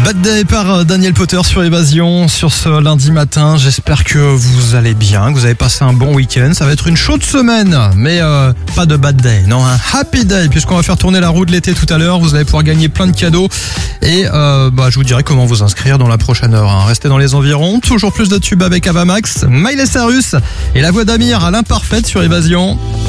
Bad Day par Daniel Potter sur Évasion sur ce lundi matin. J'espère que vous allez bien, que vous avez passé un bon week-end. Ça va être une chaude semaine, mais pas de Bad Day, non, un Happy Day, puisqu'on va faire tourner la roue de l'été tout à l'heure. Vous allez pouvoir gagner plein de cadeaux et je vous dirai comment vous inscrire dans la prochaine heure. Restez dans les environs, toujours plus de tubes avec Avamax, Miley Cyrus et la voix d'Amir à l'imparfaite sur Évasion.